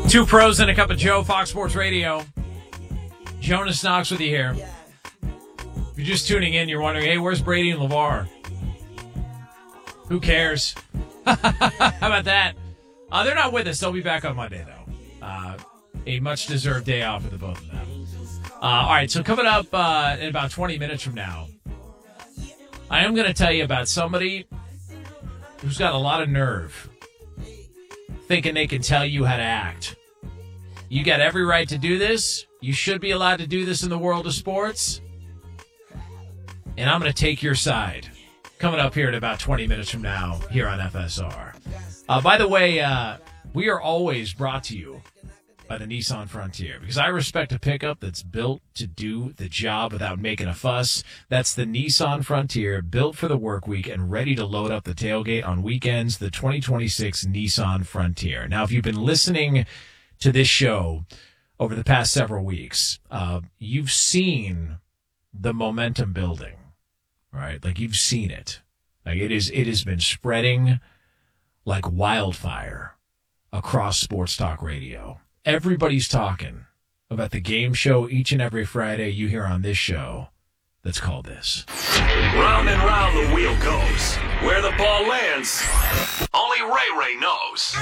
Two pros and a cup of Joe, Fox Sports Radio. Jonas Knox with you here. If you're just tuning in, you're wondering, hey, where's Brady and LeVar? Who cares? How about that? They're not with us. They'll be back on Monday, though. A much-deserved day off for the both of them. All right, so coming up in about 20 minutes from now, I am going to tell you about somebody who's got a lot of nerve, thinking they can tell you how to act. You got every right to do this. You should be allowed to do this in the world of sports. And I'm going to take your side. Coming up here in about 20 minutes from now here on FSR. By the way, we are always brought to you by the Nissan Frontier, because I respect a pickup that's built to do the job without making a fuss. That's the Nissan Frontier, built for the work week and ready to load up the tailgate on weekends, the 2026 Nissan Frontier. Now, if you've been listening to this show over the past several weeks, you've seen the momentum building, right? Like, you've seen it. Like, it has been spreading like wildfire across sports talk radio. Everybody's talking about the game show each and every Friday you hear on this show that's called this. Round and round the wheel goes. Where the ball lands, only Ray knows.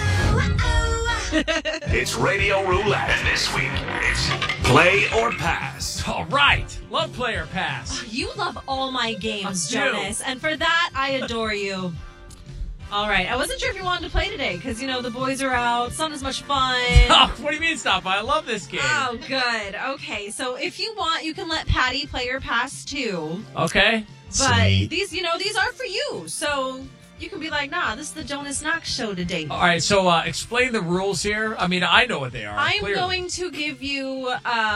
It's Radio Roulette. And this week, it's Play or Pass. All right. Love Play or Pass. You love all my games, I do. Jonas. And for that, I adore you. All right. I wasn't sure if you wanted to play today because, the boys are out. It's not as much fun. Oh, what do you mean stop? I love this game. Oh, good. Okay. So if you want, you can let Patty play or pass too. Okay. But Sweet. these are for you. So you can be like, nah, this is the Jonas Knox show today. All right. So explain the rules here. I mean, I know what they are. I'm clearly. going to give you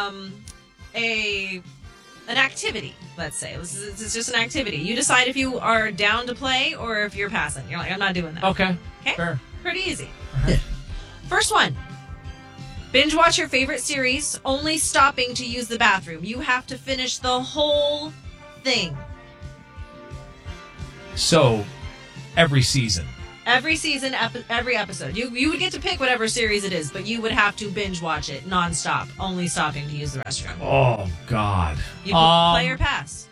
an activity, let's say. It's just an activity. You decide if you are down to play or if you're passing. You're like, I'm not doing that. Okay. Okay? Fair. Pretty easy. First one. Binge watch your favorite series, only stopping to use the bathroom. You have to finish the whole thing. So, every season. Every season, every episode. You would get to pick whatever series it is, but you would have to binge watch it nonstop, only stopping to use the restroom. Oh, God. You can play or pass.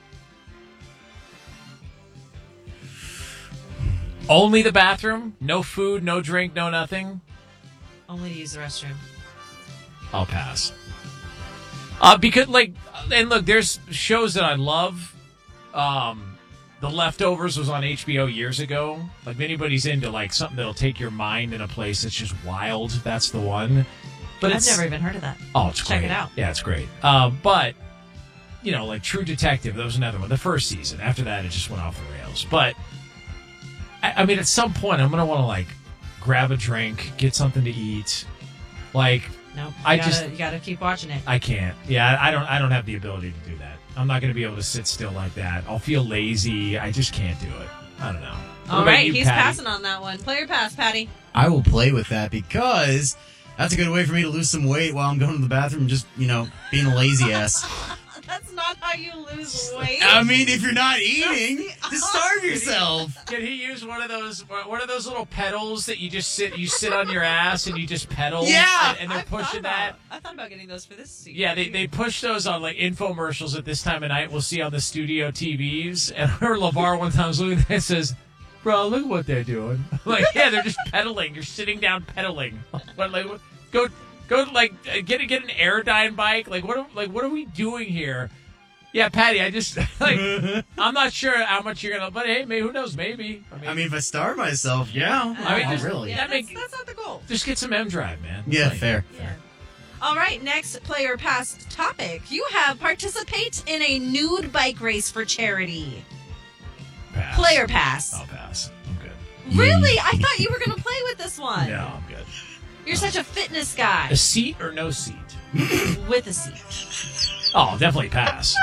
Only the bathroom? No food, no drink, no nothing? Only to use the restroom. I'll pass. Because, and look, there's shows that I love. The Leftovers was on HBO years ago. Like, if anybody's into, something that'll take your mind in a place that's just wild, that's the one. But I've never even heard of that. Oh, it's great. Check it out. Yeah, it's great. But, True Detective, that was another one. The first season. After that, it just went off the rails. But, I mean, at some point, I'm going to want to, grab a drink, get something to eat. Nope. You gotta keep watching it. I can't. Yeah, I don't have the ability to do that. I'm not going to be able to sit still like that. I'll feel lazy. I just can't do it. I don't know. All right, he's passing on that one. Play or pass, Patty? I will play with that because that's a good way for me to lose some weight while I'm going to the bathroom and just, being a lazy ass. That's not how you lose weight. I mean, if you're not eating, just starve yourself. Can he use one of those little pedals that you sit on your ass and you just pedal? Yeah. And they're pushing that. I thought about getting those for this season. Yeah, they push those on infomercials at this time of night. We'll see on the studio TVs. And I heard LeVar one time was looking at that and says, "Bro, look at what they're doing." Yeah, they're just pedaling. You're sitting down pedaling. But go get an Airdyne bike. What are we doing here? Yeah, Patty, I just I'm not sure how much you're gonna, but hey, maybe, who knows? Maybe. I mean, if I starve myself, yeah. Really. Yeah, that's not the goal. Just get some M-Drive, man. Yeah, fair. All right, next play or pass topic. You have participate in a nude bike race for charity. Pass. Play or pass? I'll pass. I'm good. Really? I thought you were going to play with this one. No, I'm good. You're such a fitness guy. A seat or no seat? With a seat. Oh, definitely pass.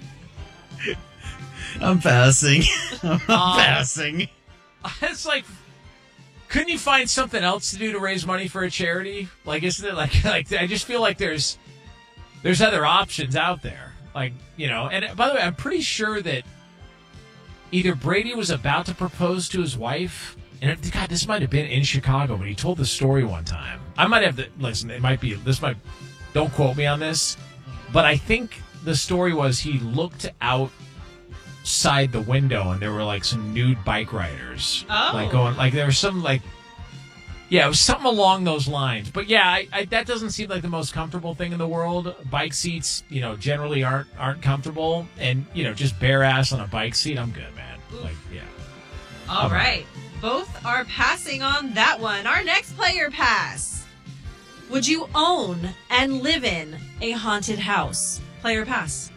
I'm passing. I'm passing. It's couldn't you find something else to do to raise money for a charity? Isn't it I just feel like there's other options out there. And by the way, I'm pretty sure that either Brady was about to propose to his wife and God, this might have been in Chicago, but he told the story one time. I might have to listen. It might be this. Don't quote me on this, but I think the story was he looked outside the window and there were like some nude bike riders, like going like there was some like. Yeah, it was something along those lines. But yeah, I that doesn't seem like the most comfortable thing in the world. Bike seats, generally aren't comfortable. And, just bare ass on a bike seat, I'm good, man. Like, yeah. All right. Both are passing on that one. Our next player pass. Would you own and live in a haunted house? Player pass.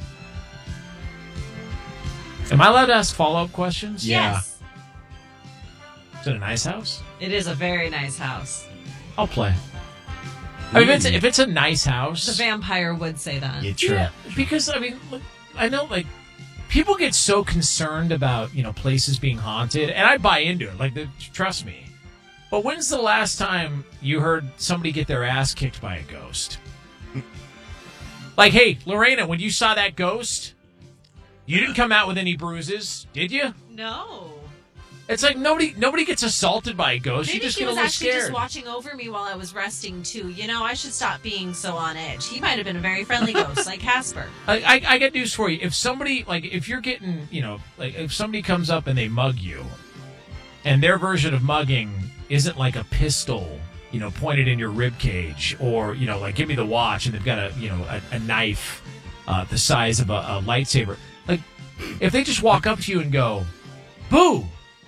Am I allowed to ask follow-up questions? Yeah. Yes. Is it a nice house? It is a very nice house. I'll play. I mean, if it's a nice house... The vampire would say that. Yeah, true. Yeah, because, I mean, look, I know, like, people get so concerned about, places being haunted, and I buy into it. Like, trust me. But when's the last time you heard somebody get their ass kicked by a ghost? Like, hey, Lorena, when you saw that ghost, you didn't come out with any bruises, did you? No. It's like nobody gets assaulted by a ghost. Maybe You just he get a was little actually scared. just watching over me while I was resting, too. I should stop being so on edge. He might have been a very friendly ghost, like Casper. I get news for you. If somebody, if you're getting, if somebody comes up and they mug you, and their version of mugging isn't like a pistol, pointed in your rib cage, or, like, give me the watch, and they've got a knife the size of a lightsaber. Like, if they just walk up to you and go, boo!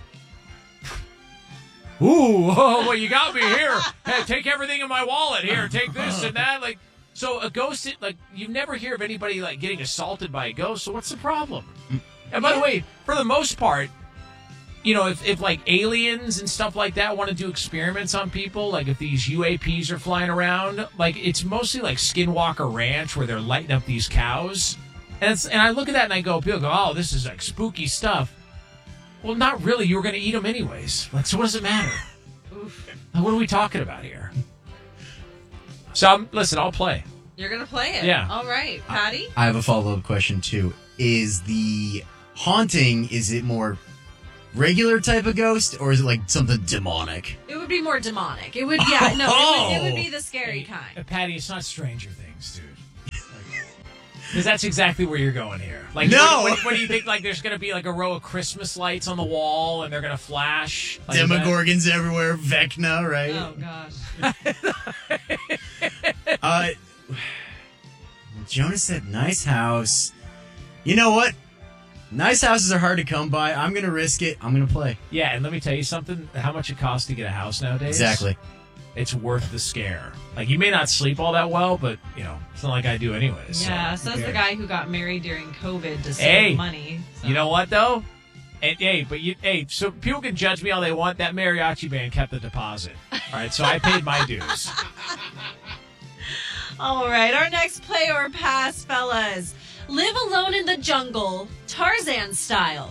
Ooh, well, you got me here. Hey, take everything in my wallet. Here, take this and that. Like, so a ghost, you never hear of anybody, getting assaulted by a ghost, so what's the problem? And by the way, for the most part, if like, aliens and stuff like that want to do experiments on people, like, if these UAPs are flying around, like, it's mostly like Skinwalker Ranch, where they're lighting up these cows. And I look at that and I go, people go, oh, this is, like, spooky stuff. Well, not really. You were going to eat them anyways. Like, so what does it matter? What are we talking about here? So, listen, I'll play. You're going to play it? Yeah. All right. Patty? I have a follow-up question, too. Is the haunting, is it more regular type of ghost, or is it like something demonic? It would be more demonic. It would, it would be the scary kind. Patty, it's not Stranger Things, dude. Because that's exactly where you're going here. Like, no! What do you think? Like, there's going to be like a row of Christmas lights on the wall, and they're going to flash. Like Demogorgons everywhere, Vecna, right? Oh, gosh. Jonas said nice house. You know what? Nice houses are hard to come by. I'm going to risk it. I'm going to play. Yeah, and let me tell you something. How much it costs to get a house nowadays? Exactly. It's worth the scare. Like, you may not sleep all that well, but, it's not like I do anyways. Yeah, so says the guy who got married during COVID to save money. So. You know what, though? And, so people can judge me all they want. That mariachi band kept the deposit. All right, so I paid my dues. All right, our next play or pass, fellas. Live alone in the jungle, Tarzan style.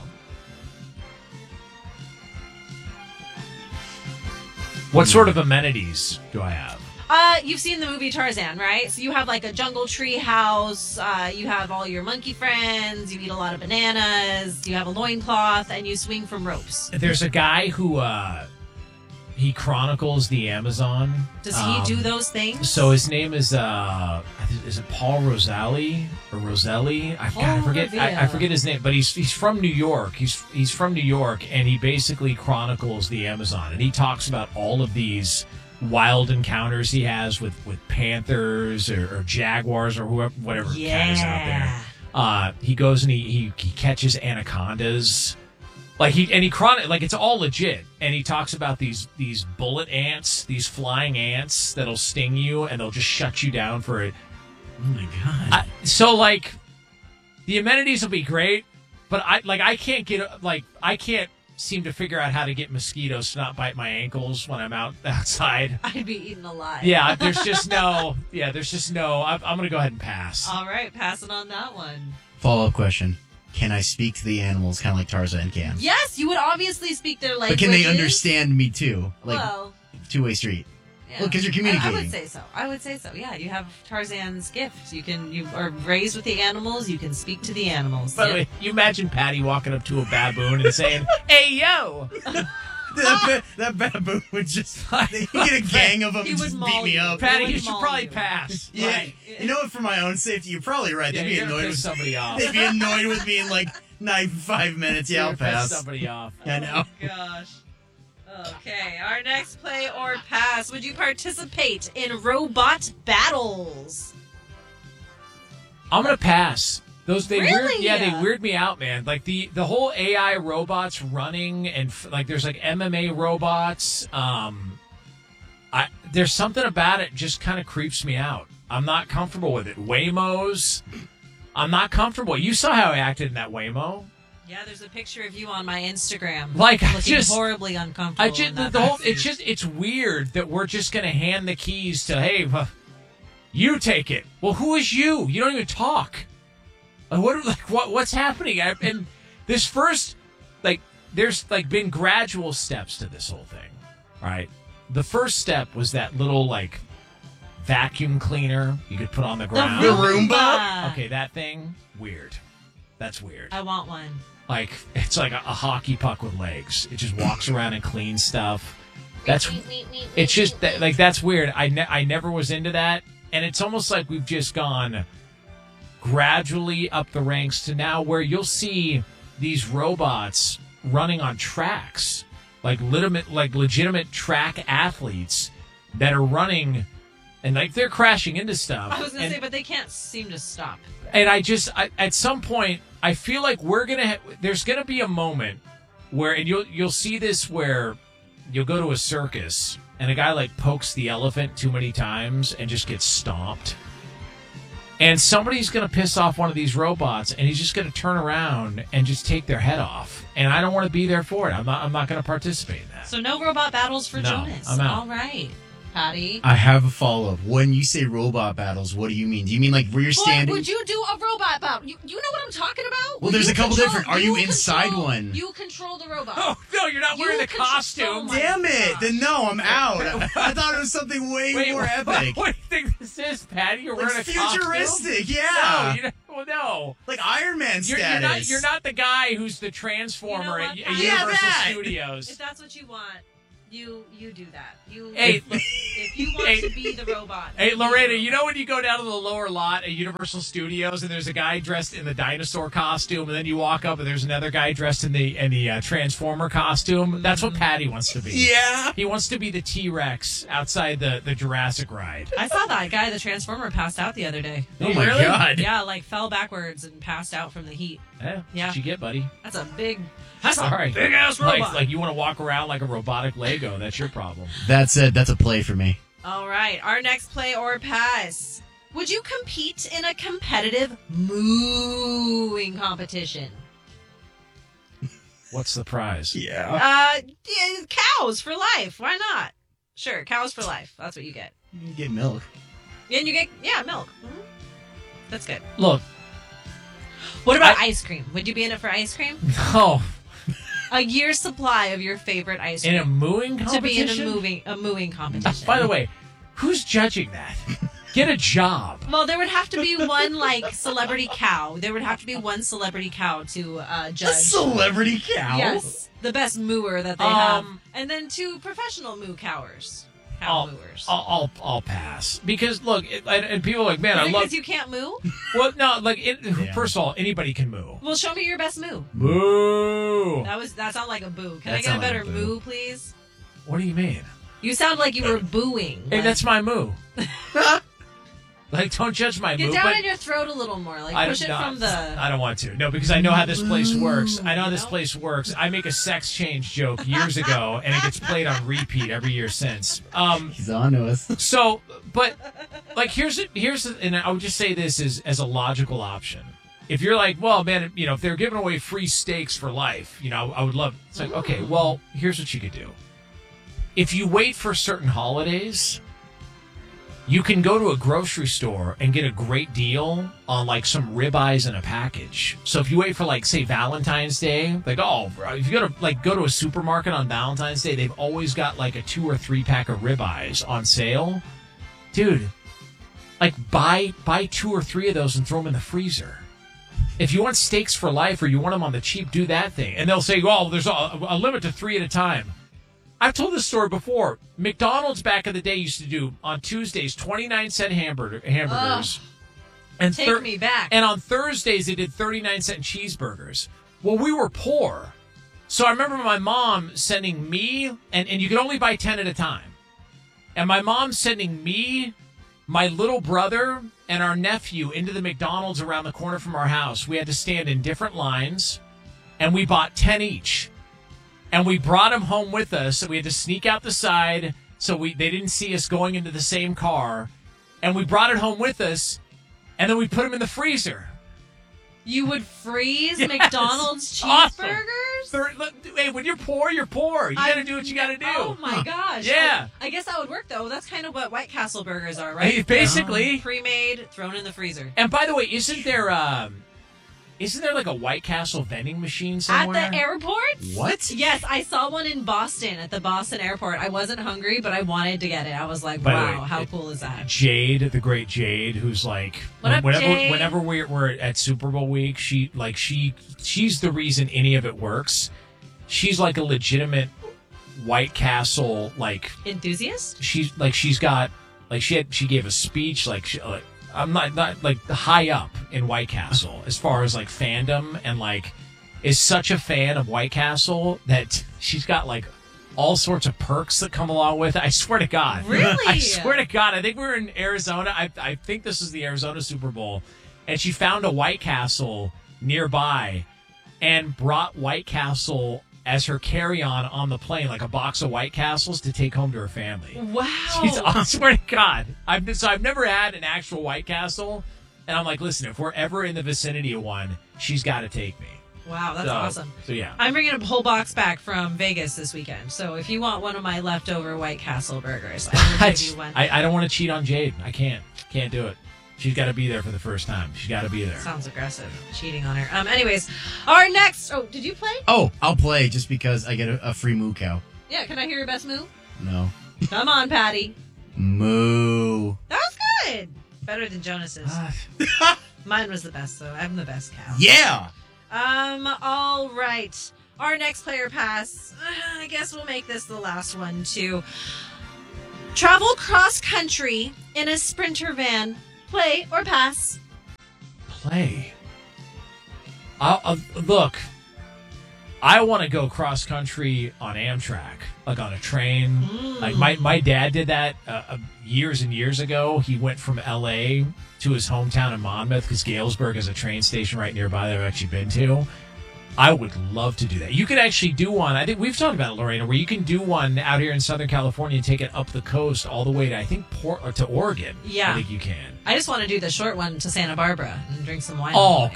What sort of amenities do I have? You've seen the movie Tarzan, right? So you have like a jungle tree house, you have all your monkey friends, you eat a lot of bananas, you have a loincloth, and you swing from ropes. There's a guy who, he chronicles the Amazon. Does he do those things? So his name is it Paul Roselli or Roselli? I forget his name, but he's from New York. He's from New York, and he basically chronicles the Amazon, and he talks about all of these wild encounters he has with panthers or jaguars or whatever cat is out there. He goes and he catches anacondas. Like it's all legit, and he talks about these bullet ants, these flying ants that'll sting you and they'll just shut you down for it. Oh my god! So the amenities will be great, but I can't seem to figure out how to get mosquitoes to not bite my ankles when I'm outside. I'd be eaten alive. Yeah, there's just no. I'm gonna go ahead and pass. All right, passing on that one. Follow-up question. Can I speak to the animals kind of like Tarzan can? Yes, you would obviously speak their language. But can they understand me too? Like, two-way street. Yeah. Well, because you're communicating. I would say so. Yeah, you have Tarzan's gift. You are raised with the animals. You can speak to the animals. By the way, you imagine Patty walking up to a baboon and saying, "Hey, yo!" that baboon would just you get a gang of them He and would just maul beat me you. up. Patty, would you should maul probably you. pass. Yeah, Right. you know what? For my own safety, you're probably right. Yeah, They'd be you're gonna annoyed piss with somebody off. They'd be annoyed with me in like 5 minutes. Yeah, I'll You're gonna piss pass. somebody off. I know. Gosh. Okay, our next play or pass. Would you participate in robot battles? I'm gonna pass. They Really? they weird me out, man. Like the whole AI robots running and like there's like MMA robots. There's something about it just kind of creeps me out. I'm not comfortable with it. Waymos, I'm not comfortable. You saw how I acted in that Waymo. Yeah, there's a picture of you on my Instagram. Like, I looking just- horribly uncomfortable. I just in that the whole backseat. it's weird that we're just gonna hand the keys to you take it. Well, who is you? You don't even talk. What's happening? And this first there's been gradual steps to this whole thing, right? The first step was that little vacuum cleaner you could put on the ground. The Roomba? Okay, that thing weird. That's weird. I want one. It's like a hockey puck with legs. It just walks around and cleans stuff. That's it's just that's weird. I never was into that, and it's almost like we've just gone gradually up the ranks to now where you'll see these robots running on tracks, like legitimate track athletes that are running, and they're crashing into stuff. I was going to say, but they can't seem to stop. And at some point, I feel like there's gonna be a moment where, and you'll see this where you'll go to a circus and a guy pokes the elephant too many times and just gets stomped. And somebody's going to piss off one of these robots, and he's just going to turn around and just take their head off. And I don't want to be there for it. I'm not going to participate in that. So no robot battles for No, Jonas. I'm out. All right, Patty. I have a follow-up. When you say robot battles, what do you mean? Do you mean where you're standing? Would you do a robot battle? You know what I'm talking about? Well, Would there's you a couple control- different. Are you inside one? You control the robot. Oh, no, you're not wearing the control- costume. oh my Damn it! gosh. Then no, I'm out. I thought it was something way more epic. What do you think this is, Patty? You're wearing a futuristic, costume? yeah. No. Like Iron Man You're status. you're not the guy who's the Transformer You know at what, Patty? Universal Yeah, that. Studios. If that's what you want, you do that. Hey, if you want hey. to be the robot. Hey, Loretta, you know when you go down to the lower lot at Universal Studios and there's a guy dressed in the dinosaur costume, and then you walk up and there's another guy dressed in the Transformer costume? That's what Patty wants to be. Yeah. He wants to be the T-Rex outside the Jurassic ride. I saw that guy, the Transformer, passed out the other day. Oh my Really? god. Yeah, fell backwards and passed out from the heat. Yeah. Yeah. What you get, buddy? That's a big All right. big ass robot. Like you want to walk around like a robotic Lego. That's your problem. That's a play for me. All right, our next play or pass. Would you compete in a competitive mooing competition? What's the prize? Yeah. Cows for life. Why not? Sure, cows for life. That's what you get. You get milk. And you get, milk. Mhm. That's good. Look, What about ice cream? Would you be in it for ice cream? no. A year's supply of your favorite ice cream. In a mooing to be in competition? a mooing competition. By the way, who's judging that? Get a job. Well, there would have to be one celebrity cow. There would have to be one celebrity cow to judge. A celebrity cow. Yes, the best mooer that they have, and then 2 professional moo cowers. Cow mooers. I'll pass because look, and people are like, man, I love. Because you can't moo. Well, no, first of all, anybody can moo. Well, show me your best moo. Moo. That sounded like a boo. Can That I get a sounded like better a boo. moo, please? What do you mean? You sound like you were booing. Hey, Like, that's my moo. Don't judge my get moo. down but in your throat a little more. I Push it don't- from the. I don't want to. No, because I know how this place works. I know how this place works. I make a sex change joke years ago, and it gets played on repeat every year since. He's on to us. So, but here's and I would just say this as a logical option. If you're like, well, man, if they're giving away free steaks for life, I would love. It's like, okay, well, here's what you could do. If you wait for certain holidays, you can go to a grocery store and get a great deal on some ribeyes in a package. So if you wait for say Valentine's Day, if you go to a supermarket on Valentine's Day, they've always got a 2 or 3 pack of ribeyes on sale. Dude, buy 2 or 3 of those and throw them in the freezer. If you want steaks for life or you want them on the cheap, do that thing. And they'll say, there's a limit to 3 at a time. I've told this story before. McDonald's back in the day used to do on Tuesdays 29-cent hamburgers. And Take me back. And on Thursdays they did 39-cent cheeseburgers. Well, we were poor. So I remember my mom sending me, and you could only buy 10 at a time. And my mom sending me, my little brother, and our nephew into the McDonald's around the corner from our house. We had to stand in different lines, and we bought 10 each. And we brought them home with us, so we had to sneak out the side so they didn't see us going into the same car. And we brought it home with us, and then we put them in the freezer. You would freeze Yes. McDonald's Awesome. cheeseburgers? Hey, when you're poor, you're poor. You got to do what you got to do. Oh my gosh. Yeah. I guess that would work though. That's kind of what White Castle burgers are, right? Hey, basically. Pre-made, thrown in the freezer. And by the way, isn't there like a White Castle vending machine somewhere? At the airport? What? Yes, I saw one in Boston at the Boston airport. I wasn't hungry, but I wanted to get it. I was like, By the wow, way, how cool is that? Jade, the great Jade, who's like What up, Jade? whenever we're at Super Bowl week, she's the reason any of it works. She's like a legitimate White Castle Enthusiast? she gave a speech I'm not like high up in White Castle as far as like fandom, and like is such a fan of White Castle that she's got like all sorts of perks that come along with it. I swear to God. Really? I swear to God. I think we were in Arizona. I think this is the Arizona Super Bowl, and she found a White Castle nearby and brought White Castle as her carry-on on the plane, like a box of White Castles to take home to her family. Wow. I swear to God. I've never had an actual White Castle, and I'm like, listen, if we're ever in the vicinity of one, she's got to take me. Wow, that's awesome. So, yeah. I'm bringing a whole box back from Vegas this weekend. So if you want one of my leftover White Castle burgers, I will give you one. I don't want to cheat on Jade. I can't do it. She's got to be there for the first time. She's got to be there. Sounds aggressive. Cheating on her. Anyways, our next... Oh, did you play? Oh, I'll play just because I get a free moo cow. Yeah, can I hear your best move? No. Come on, Patty. Moo. That was good. Better than Jonas's. Mine was the best, though. I'm the best cow. Yeah. All right. Our next player pass. I guess we'll make this the last one, too. Travel cross country in a Sprinter van. Play or pass? Play. Look, I want to go cross country on Amtrak, like on a train. Like my dad did that years and years ago. He went from L.A. to his hometown in Monmouth because Galesburg is a train station right nearby that I've actually been to. I would love to do that. You could actually do one. I think we've talked about it, Lorena, where you can do one out here in Southern California and take it up the coast all the way to, I think, to Oregon. Yeah. I think you can. I just want to do the short one to Santa Barbara and drink some wine. Oh,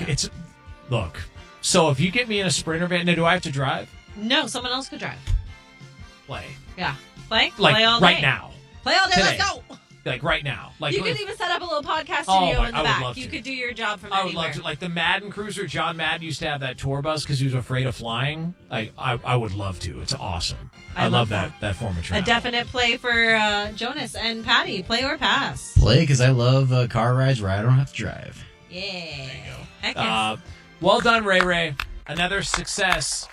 look. So if you get me in a Sprinter van, now do I have to drive? No, someone else could drive. Play. Yeah. Play? Like Play all day. right now. Play all day. Today. Let's go. Like right now. Like You could even set up a little podcast Oh, studio my- in I the would back. love You to. could do your job from I would anywhere. love to. Like the Madden Cruiser, John Madden used to have that tour bus because he was afraid of flying. I would love to. It's awesome. I love that form of A travel. definite play for Jonas and Patty. Play or pass? Play because I love car rides where I don't have to drive. Yeah. There you go. Heck yes. Well done, Ray Ray. Another success.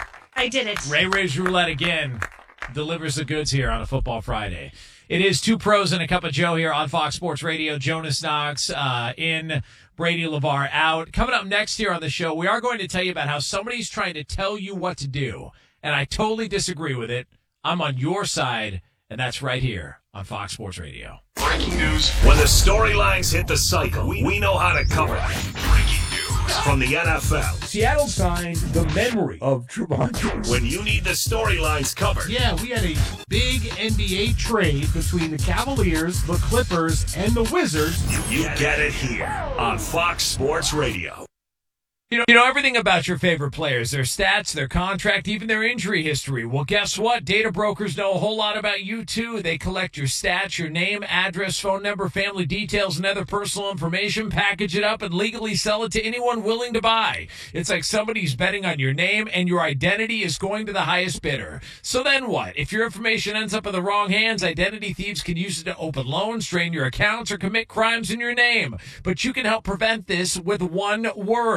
I did it. Ray Ray's Roulette again delivers the goods here on a Football Friday. It is Two Pros and a Cup of Joe here on Fox Sports Radio. Jonas Knox in, Brady LeVar out. Coming up next here on the show, we are going to tell you about how somebody's trying to tell you what to do. And I totally disagree with it. I'm on your side, and that's right here on Fox Sports Radio. Breaking news. When the storylines hit the cycle, we know how to cover it. Breaking news from the NFL. Seattle signed the memory of Trevon. When you need the storylines covered. Yeah, we had a big NBA trade between the Cavaliers, the Clippers, and the Wizards. You get it here on Fox Sports Radio. You know everything about your favorite players, their stats, their contract, even their injury history. Well, guess what? Data brokers know a whole lot about you, too. They collect your stats, your name, address, phone number, family details, and other personal information, package it up, and legally sell it to anyone willing to buy. It's like somebody's betting on your name, and your identity is going to the highest bidder. So then what? If your information ends up in the wrong hands, identity thieves can use it to open loans, drain your accounts, or commit crimes in your name. But you can help prevent this with one word: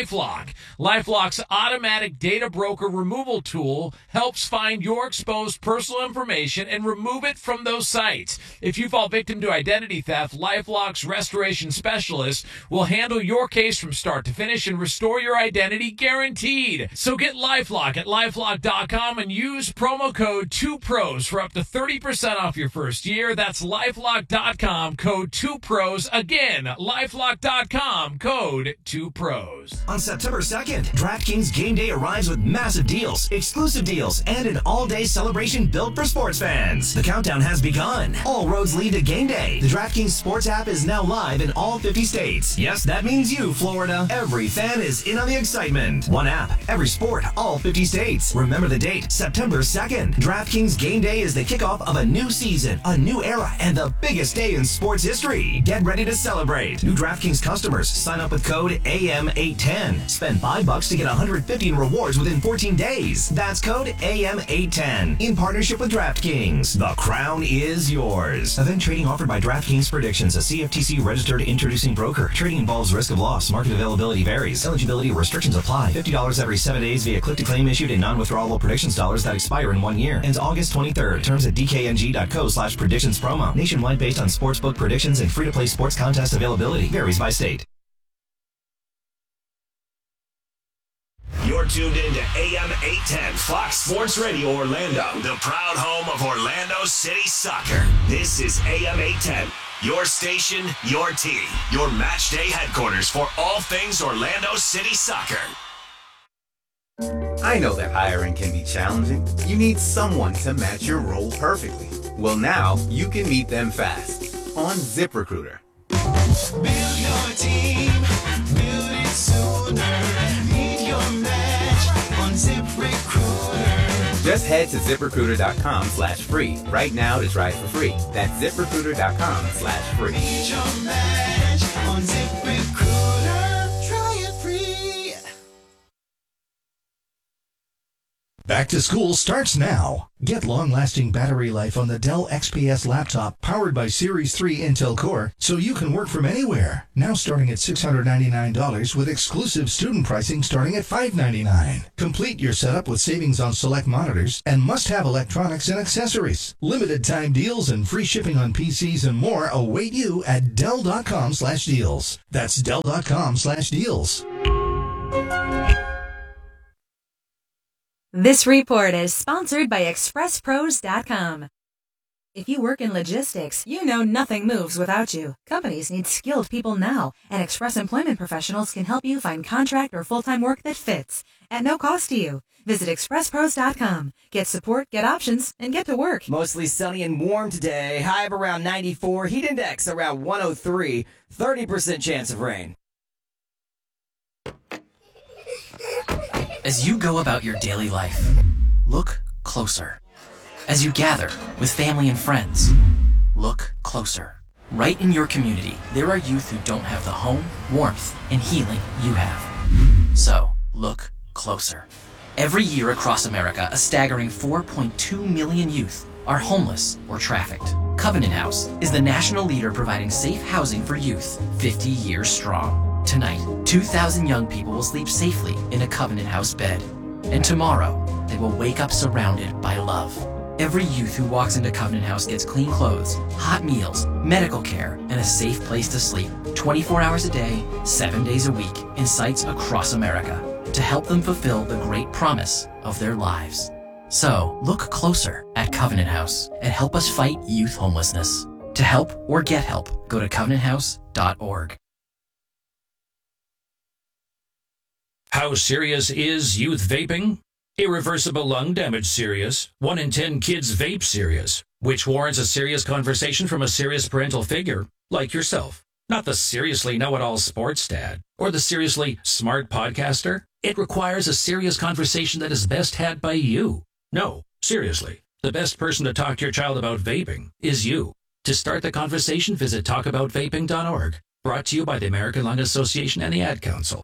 LifeLock. LifeLock's automatic data broker removal tool helps find your exposed personal information and remove it from those sites. If you fall victim to identity theft, LifeLock's restoration specialist will handle your case from start to finish and restore your identity guaranteed. So get LifeLock at LifeLock.com and use promo code 2pros for up to 30% off your first year. That's LifeLock.com, code 2pros. Again, LifeLock.com, code 2pros. On September 2nd, DraftKings Game Day arrives with massive deals, exclusive deals, and an all-day celebration built for sports fans. The countdown has begun. All roads lead to Game Day. The DraftKings Sports app is now live in all 50 states. Yes, that means you, Florida. Every fan is in on the excitement. One app, every sport, all 50 states. Remember the date, September 2nd. DraftKings Game Day is the kickoff of a new season, a new era, and the biggest day in sports history. Get ready to celebrate. New DraftKings customers sign up with code AM810. Spend $5 to get $150 in rewards within 14 days. That's code AM810. In partnership with DraftKings. The crown is yours. Event trading offered by DraftKings Predictions, a CFTC registered introducing broker. Trading involves risk of loss. Market availability varies. Eligibility restrictions apply. $50 every 7 days via click to claim issued in non-withdrawable predictions dollars that expire in 1 year. Ends August 23rd. Terms at dkng.co/predictions promo. Nationwide based on sportsbook predictions and free-to-play sports contest availability. Varies by state. You're tuned in to AM 810 Fox Sports Radio Orlando, the proud home of Orlando City Soccer. This is AM 810, your station, your team, your match day headquarters for all things Orlando City Soccer. I know that hiring can be challenging. You need someone to match your role perfectly. Well, now you can meet them fast on ZipRecruiter. Build your team, build it sooner. Meet your match on ZipRecruiter. Just head to ZipRecruiter.com/free right now to try it for free. That's ZipRecruiter.com/free. Meet your match on ZipRecruiter. Try it free. Back to school starts now. Get long-lasting battery life on the Dell XPS laptop powered by Series 3 Intel Core so you can work from anywhere. Now starting at $699 with exclusive student pricing starting at $599. Complete your setup with savings on select monitors and must-have electronics and accessories. Limited time deals and free shipping on PCs and more await you at Dell.com/deals. That's Dell.com/deals. This report is sponsored by ExpressPros.com. If you work in logistics, you know nothing moves without you. Companies need skilled people now, and Express Employment Professionals can help you find contract or full-time work that fits at no cost to you. Visit ExpressPros.com. Get support, get options, and get to work. Mostly sunny and warm today. High of around 94. Heat index around 103. 30% chance of rain. As you go about your daily life, look closer. As you gather with family and friends, look closer. Right in your community, there are youth who don't have the home, warmth, and healing you have. So, look closer. Every year across America, a staggering 4.2 million youth are homeless or trafficked. Covenant House is the national leader providing safe housing for youth, 50 years strong. Tonight, 2,000 young people will sleep safely in a Covenant House bed. And tomorrow, they will wake up surrounded by love. Every youth who walks into Covenant House gets clean clothes, hot meals, medical care, and a safe place to sleep 24 hours a day, 7 days a week in sites across America to help them fulfill the great promise of their lives. So, look closer at Covenant House and help us fight youth homelessness. To help or get help, go to covenanthouse.org. How serious is youth vaping? Irreversible lung damage serious. 1 in 10 kids vape serious, which warrants a serious conversation from a serious parental figure, like yourself. Not the seriously know-it-all sports dad, or the seriously smart podcaster. It requires a serious conversation that is best had by you. No, seriously, the best person to talk to your child about vaping is you. To start the conversation, visit talkaboutvaping.org. Brought to you by the American Lung Association and the Ad Council.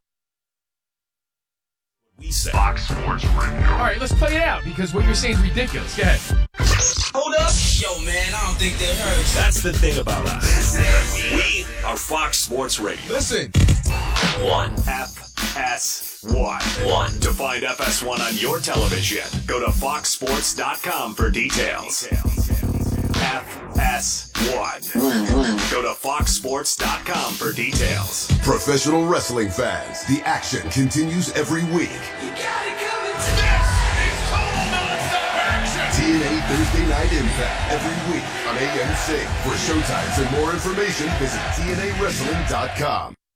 We say Fox Sports Radio. All right, let's play it out because what you're saying is ridiculous. Go ahead. Hold up. Yo, man, I don't think they heard. That's the thing about us. We are Fox Sports Radio. Listen. One app, FS1. To find FS1 on your television, go to foxsports.com for details. FS1. Go to foxsports.com for details. Professional wrestling fans, the action continues every week. TNA Thursday Night Impact every week on AMC. For showtimes and more information, visit TNAWrestling.com.